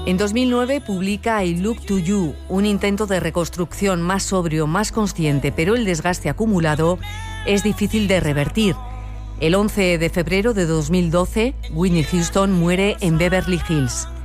En 2009 publica I Look to You, un intento de reconstrucción más sobrio, más consciente, pero el desgaste acumulado es difícil de revertir. El 11 de febrero de 2012, Whitney Houston muere en Beverly Hills.